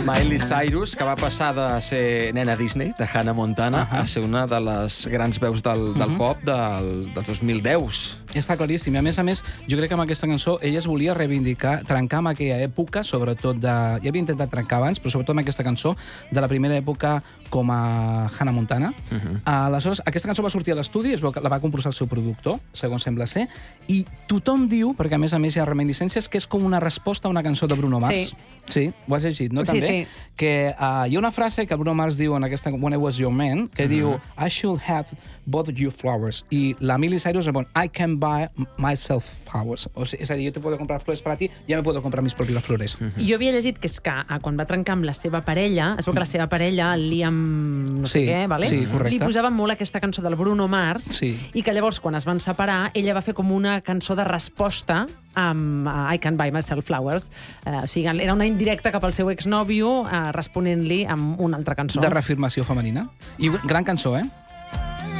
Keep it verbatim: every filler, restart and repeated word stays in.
Miley Cyrus, que va passar de ser nena Disney, de Hannah Montana, uh -huh. a ser una de les grans veus del, del uh -huh. pop del, del dos mil deu. Està claríssim. A més a més, jo crec que amb aquesta cançó ella es volia reivindicar, trencar amb aquella època, sobretot de... Ja havia intentat trencar abans, però sobretot amb aquesta cançó, de la primera època com a Hannah Montana. Uh -huh. Aleshores, aquesta cançó va sortir a l'estudi, es veu que la va composar el seu productor, segons sembla ser, i tothom diu, perquè a més a més hi ha reminiscències, que és com una resposta a una cançó de Bruno Mars. Sí. Sí, ho has llegit, no? Sí, També? sí. Que uh, hi ha una frase que Bruno Mars diu en aquesta When I Was Your Man, que uh -huh. diu I should have bought you flowers. I la Miley Cyrus respon I can buy myself flowers. O sigui, és a dir, jo te puedo comprar flores para ti, ja me puedo comprar mis propias flores. Uh -huh. Jo havia llegit que és que quan va trencar amb la seva parella, es veu que la seva parella, el Liam no sé Sí, què, vale? sí, correcte. li posava molt aquesta cançó del Bruno Mars, Sí. i que llavors, quan es van separar, ella va fer com una cançó de resposta amb uh, I Can Buy Myself Flowers. Uh, o sigui, era una indirecta cap al seu exnòvio uh, responent-li amb una altra cançó. De reafirmació femenina. I gran cançó, eh?